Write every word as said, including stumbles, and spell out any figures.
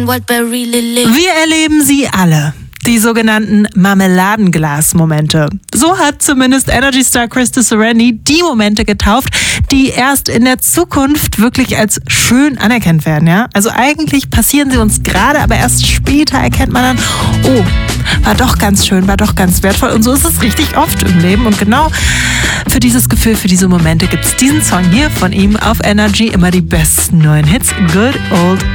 Wir erleben sie alle. Die sogenannten Marmeladenglas-Momente. So hat zumindest Energy-Star Krista Serenity die Momente getauft, die erst in der Zukunft wirklich als schön anerkannt werden. Ja? Also eigentlich passieren sie uns gerade, aber erst später erkennt man dann, oh, war doch ganz schön, war doch ganz wertvoll. Und so ist es richtig oft im Leben. Und genau für dieses Gefühl, für diese Momente gibt es diesen Song hier von ihm auf Energy. Immer die besten neuen Hits. Good Old